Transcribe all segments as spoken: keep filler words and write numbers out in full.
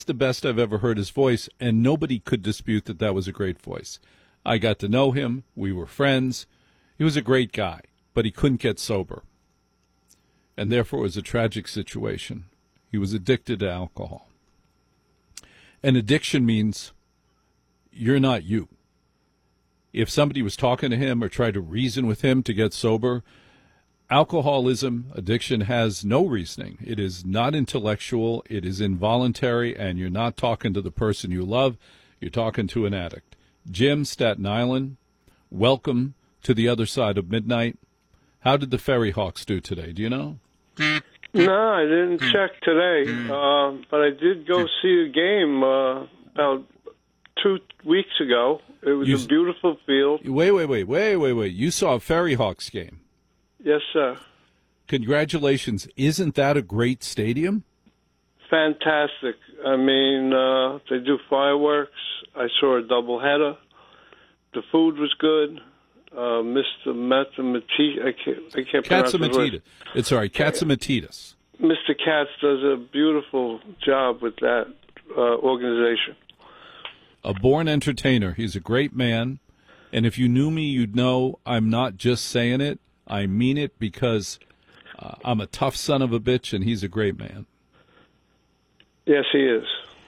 the best I've ever heard his voice, and nobody could dispute that that was a great voice. I got to know him. We were friends. He was a great guy, but he couldn't get sober. And therefore, it was a tragic situation. He was addicted to alcohol. And addiction means you're not you. If somebody was talking to him or tried to reason with him to get sober, alcoholism, addiction has no reasoning. It is not intellectual. It is involuntary, and you're not talking to the person you love. You're talking to an addict. Jim, Staten Island, welcome to the other side of midnight. How did the Ferry Hawks do today? Do you know? No, I didn't check today, uh, but I did go see a game uh, about two weeks ago. It was you, a beautiful field. Wait, wait, wait, wait, wait, wait. You saw a Ferry Hawks game? Yes, sir. Congratulations. Isn't that a great stadium? Fantastic. I mean, uh, they do fireworks. I saw a doubleheader. The food was good. Uh, Mister Mathematidis, I can't, I can't pronounce his word. It's all right, Katsamatidis. Mister Katz does a beautiful job with that uh, organization. A born entertainer. He's a great man. And if you knew me, you'd know I'm not just saying it. I mean it because uh, I'm a tough son of a bitch, and he's a great man. Yes, he is.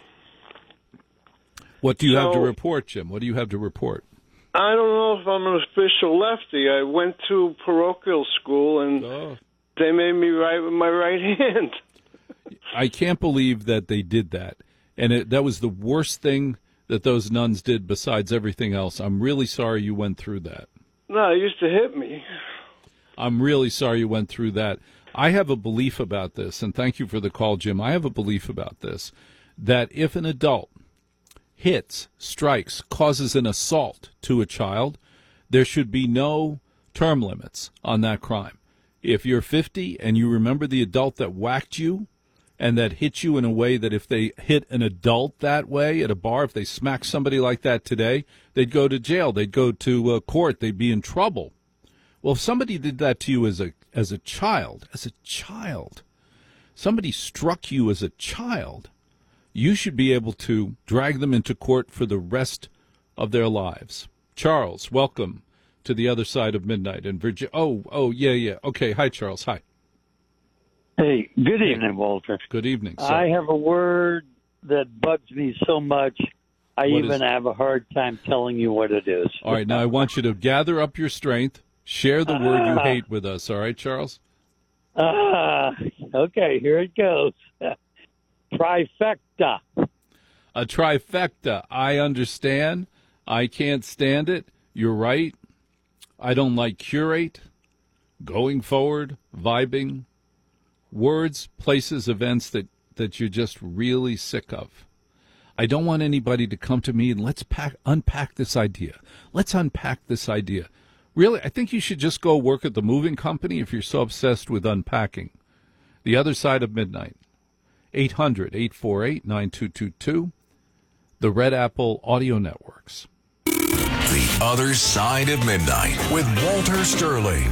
What do you so, have to report, Jim? What do you have to report? I don't know if I'm an official lefty. I went to parochial school, and oh. they made me write with my right hand. I can't believe that they did that. And it, that was the worst thing that those nuns did besides everything else. I'm really sorry you went through that. No, it used to hit me. I'm really sorry you went through that. I have a belief about this, and thank you for the call, Jim. I have a belief about this, that if an adult hits, strikes, causes an assault to a child, there should be no term limits on that crime. If you're fifty and you remember the adult that whacked you and that hit you in a way that if they hit an adult that way at a bar, if they smack somebody like that today, they'd go to jail, they'd go to uh, court, they'd be in trouble. Well, if somebody did that to you as a as a child, as a child, somebody struck you as a child, you should be able to drag them into court for the rest of their lives. Charles, welcome to the other side of midnight in Virginia. Oh, oh, yeah, yeah. Okay, hi, Charles. Hi. Hey, good evening, Walter. Good evening, sir. I have a word that bugs me so much, I What even is- have a hard time telling you what it is. All right, now I want you to gather up your strength, share the word you hate with us. All right, Charles? Ah, okay, here it goes. Trifecta. A trifecta. I understand. I can't stand it. You're right. I don't like curate, going forward, vibing, words, places, events that, that you're just really sick of. I don't want anybody to come to me and let's pack, unpack this idea. Let's unpack this idea. Really, I think you should just go work at the moving company if you're so obsessed with unpacking. The Other Side of Midnight. eight hundred, eight four eight, nine two two two. The Red Apple Audio Networks. The Other Side of Midnight with Walter Sterling.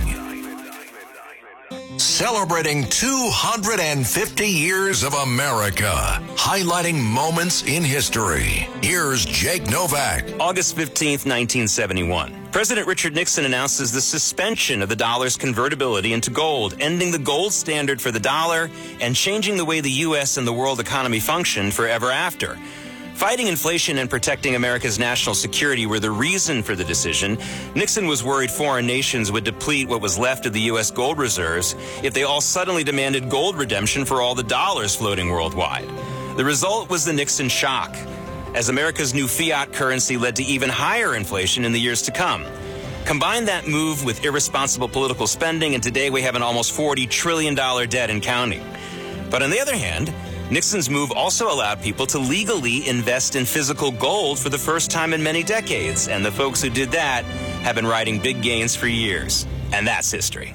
Celebrating two hundred fifty years of America, highlighting moments in history. Here's Jake Novak. August fifteenth, nineteen seventy-one. President Richard Nixon announces the suspension of the dollar's convertibility into gold, ending the gold standard for the dollar and changing the way the U S and the world economy functioned forever after. Fighting inflation and protecting America's national security were the reason for the decision. Nixon was worried foreign nations would deplete what was left of the U S gold reserves if they all suddenly demanded gold redemption for all the dollars floating worldwide. The result was the Nixon shock, as America's new fiat currency led to even higher inflation in the years to come. Combine that move with irresponsible political spending, and today we have an almost forty trillion dollars debt and counting. But on the other hand, Nixon's move also allowed people to legally invest in physical gold for the first time in many decades, and the folks who did that have been riding big gains for years. And that's history.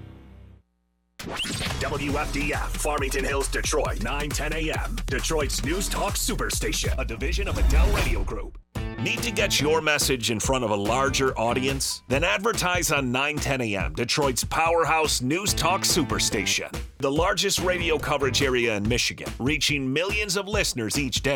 W F D F, Farmington Hills, Detroit, nine ten a.m. Detroit's News Talk Superstation, a division of Adele Radio Group. Need to get your message in front of a larger audience? Then advertise on nine ten a.m., Detroit's powerhouse News Talk Superstation. The largest radio coverage area in Michigan, reaching millions of listeners each day.